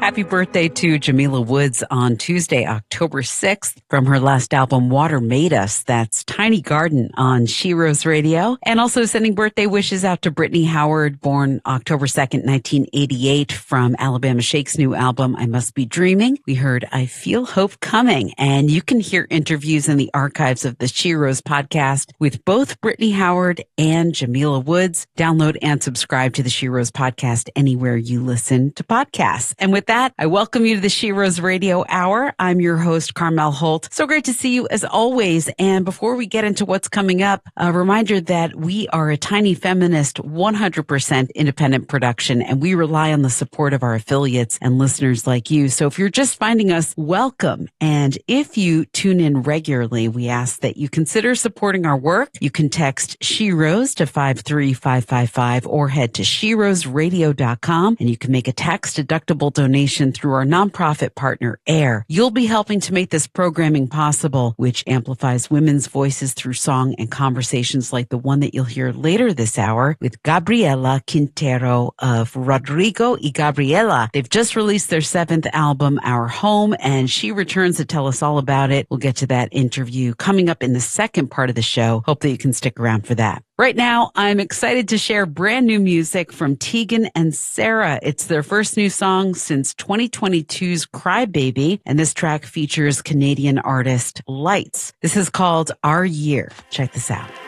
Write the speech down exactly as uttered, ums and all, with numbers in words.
Happy birthday to Jamila Woods on Tuesday, October sixth, from her last album, Water Made Us. That's Tiny Garden on She Rose Radio. And also sending birthday wishes out to Brittany Howard, born October second, nineteen eighty-eight, from Alabama Shake's new album, I Must Be Dreaming. We heard I Feel Hope Coming. And you can hear interviews in the archives of the She Rose podcast with both Brittany Howard and Jamila Woods. Download and subscribe to the She Rose podcast anywhere you listen to podcasts. And with that, I welcome you to the She Rose Radio Hour. I'm your host, Carmel Holt. So great to see you as always. And before we get into what's coming up, a reminder that we are a tiny feminist, one hundred percent independent production, and we rely on the support of our affiliates and listeners like you. So if you're just finding us, welcome. And if you tune in regularly, we ask that you consider supporting our work. You can text She Rose to five three five five five or head to she rose radio dot com, and you can make a tax-deductible donation through our nonprofit partner, AIR. You'll be helping to make this programming possible, which amplifies women's voices through song and conversations like the one that you'll hear later this hour with Gabriela Quintero of Rodrigo y Gabriela. They've just released their seventh album, Our Home, and she returns to tell us all about it. We'll get to that interview coming up in the second part of the show. Hope that you can stick around for that. Right now, I'm excited to share brand new music from Tegan and Sara. It's their first new song since twenty twenty-two's Cry Baby, and this track features Canadian artist Lights. This is called Our Year. Check this out.